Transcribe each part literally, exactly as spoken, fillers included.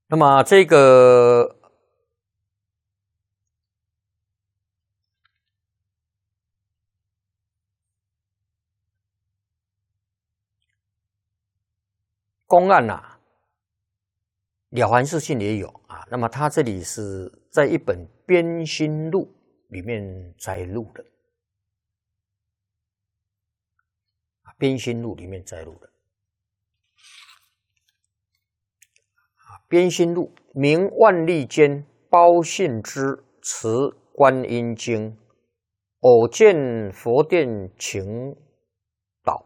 那么这个公案呐、啊，《了凡四训》也有啊。那么他这里是在一本《编心录》里面摘录的，啊，《编心录》里面摘录的。啊，《编心录》名万历间包信之持观音经，偶见佛殿请导，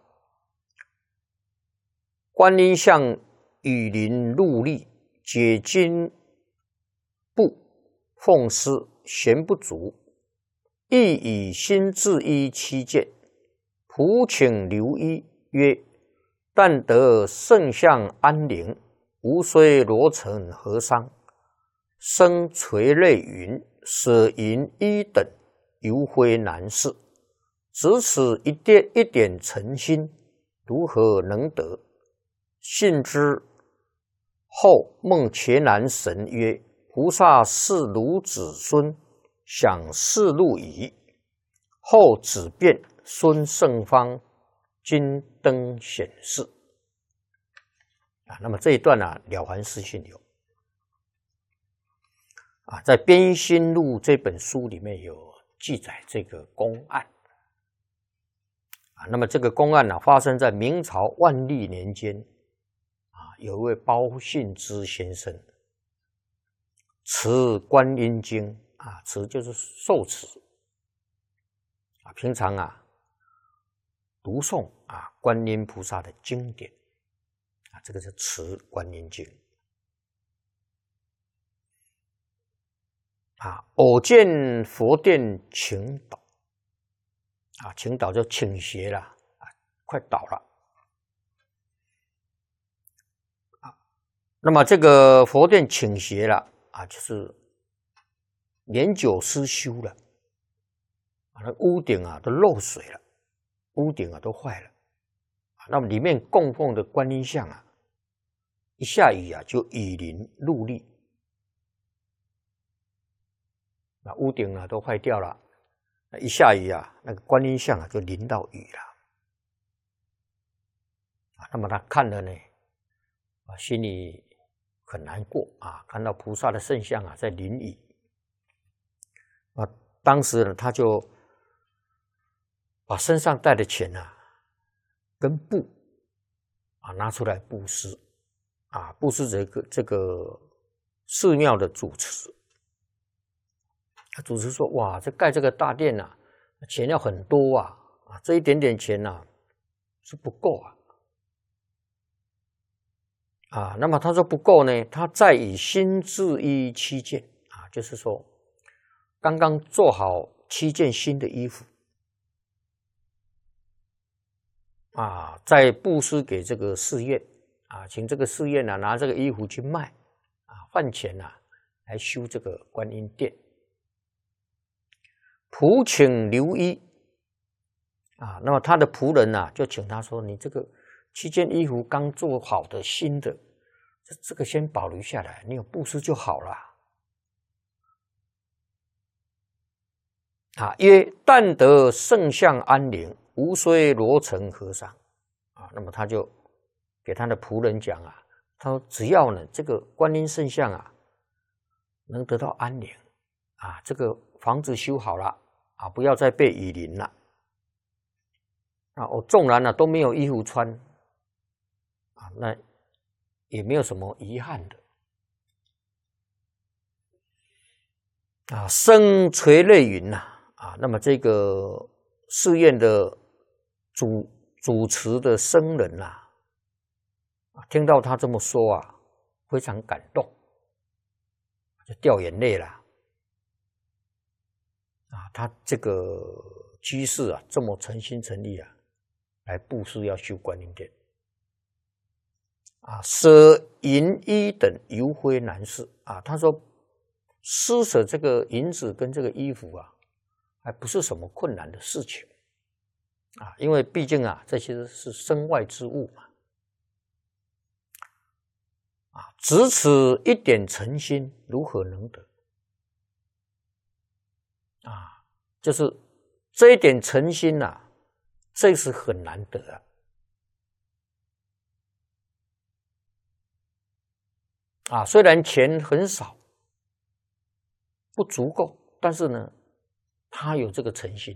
观音像雨林陆立，解经部奉师嫌不足，亦以心自依七件，仆请留医曰：但得圣相安宁，无虽罗成何伤？生垂泪云：舍银一等，犹非难事。只此一点一点诚心，如何能得？信之后，梦伽蓝神曰：菩萨是汝子孙，想世路矣。后子辩孙圣方，金灯显示。啊，那么这一段呢、啊，《了凡四训》有啊，在《编心录》这本书里面有记载这个公案啊。那么这个公案呢、啊，发生在明朝万历年间啊，有一位包信之先生持观音经啊，持就是受持啊，平常啊读诵啊观音菩萨的经典啊，这个是持观音经啊。偶见佛殿倾倒啊，倾倒就倾斜了啊，快倒了啊。那么这个佛殿倾斜了啊，就是年久失修了啊，那屋顶啊都漏水了，屋顶啊都坏了啊。那么里面供奉的观音像啊，一下雨啊就雨淋陆立，那屋顶啊都坏掉了，那一下雨啊，那个观音像啊就淋到雨了啊。那么他看了呢，啊，心里很难过啊，看到菩萨的圣像啊在淋雨啊，当时呢他就把身上带的钱啊跟布啊拿出来布施啊，布施这个这个寺庙的主持。他主持说：“哇，这盖这个大殿啊，钱要很多啊，啊，这一点点钱呐、啊、是不够啊。”啊，那么他说不够呢，他再以新制衣七件啊，就是说刚刚做好七件新的衣服啊，再布施给这个寺院啊，请这个寺院啊拿这个衣服去卖啊，换钱啊来修这个观音殿。仆请留衣啊，那么他的仆人啊就请他说：“你这个七件衣服刚做好的新的，这这个先保留下来，你有布施就好了。”啊，曰：但得圣相安宁，无虽罗成和尚。啊，那么他就给他的仆人讲啊，他说只要呢这个观音圣像啊能得到安宁啊，这个房子修好了啊，不要再被雨淋了啊，我纵然呢都没有衣服穿啊，那也没有什么遗憾的啊。生垂泪云呐。啊，那么这个寺院的主主持的僧人呐、啊，听到他这么说啊，非常感动，就掉眼泪了。啊，他这个居士啊，这么诚心诚意啊，来布施要修观音殿，啊，舍银衣等犹非难事啊。他说，施舍这个银子跟这个衣服啊。还不是什么困难的事情啊，因为毕竟啊，这些是身外之物嘛。啊， 只此一点诚心，如何能得？啊，就是这一点诚心呐、啊，这是很难得啊。啊，虽然钱很少，不足够，但是呢，他有这个诚心。